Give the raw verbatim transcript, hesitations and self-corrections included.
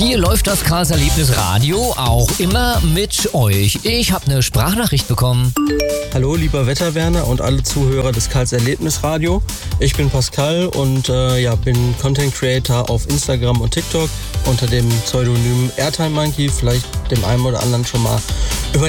Hier läuft das Karls Erlebnis Radio auch immer mit euch. Ich habe eine Sprachnachricht bekommen. Hallo lieber Wetterwerner und alle Zuhörer des Karls Erlebnis Radio. Ich bin Pascal und äh, ja, bin Content Creator auf Instagram und TikTok unter dem Pseudonym Airtime Monkey. Vielleicht dem einen oder anderen schon mal über